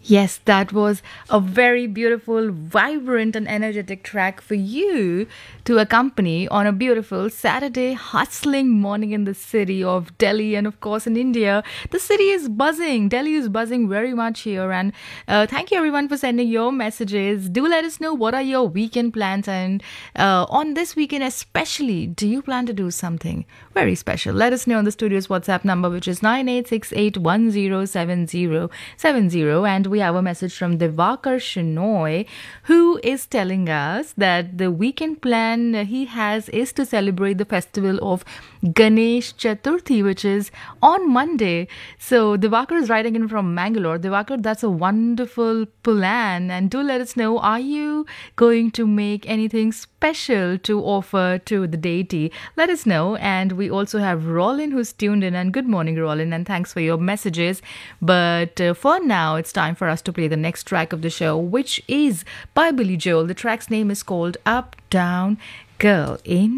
Yes, that was a very beautiful, vibrant, and energetic track for you to accompany on a beautiful Saturday hustling morning in the city of Delhi and, of course, in India. The city is buzzing. Delhi is buzzing very much here. And thank you, everyone, for sending your messages. Do let us know what are your weekend plans. And on this weekend, especially, do you plan to do something very special? Let us know on the studio's WhatsApp number, which is 9868107070. And we have a message from Divakar Shinoy, who is telling us that the weekend plan he has is to celebrate the festival of Ganesh Chaturthi, which is on Monday. So Divakar is writing in from Mangalore. Divakar, that's a wonderful plan. And do let us know, are you going to make anything special to offer to the deity? Let us know. And we also have Rollin who's tuned in. And good morning, Rollin, and thanks for your messages. But for now, it's time for us to play the next track of the show, which is by Billy Joel. The track's name is called Up, Down, Girl in